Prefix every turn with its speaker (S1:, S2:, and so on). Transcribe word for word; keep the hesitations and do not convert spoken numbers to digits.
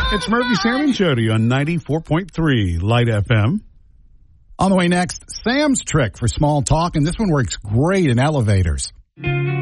S1: It's Murphy, Sam, and Jody on ninety-four point three Light F M.
S2: On the way next, Sam's trick for small talk, and this one works great in elevators.